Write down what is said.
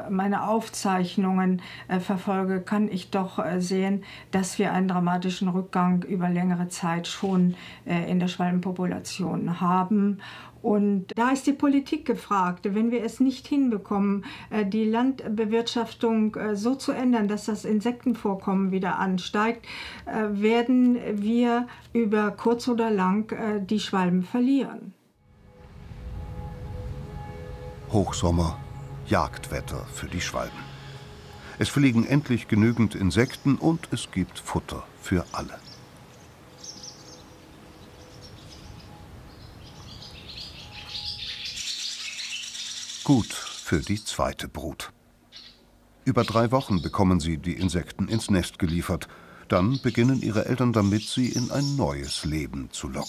meine Aufzeichnungen verfolge, kann ich doch sehen, dass wir einen dramatischen Rückgang über längere Zeit schon in der Schwalbenpopulation haben. Und da ist die Politik gefragt. Wenn wir es nicht hinbekommen, die Landbewirtschaftung so zu ändern, dass das Insektenvorkommen wieder ansteigt, werden wir über kurz oder lang die Schwalben verlieren. Hochsommer, Jagdwetter für die Schwalben. Es fliegen endlich genügend Insekten und es gibt Futter für alle. Gut für die zweite Brut. Über 3 Wochen bekommen sie die Insekten ins Nest geliefert. Dann beginnen ihre Eltern damit, sie in ein neues Leben zu locken.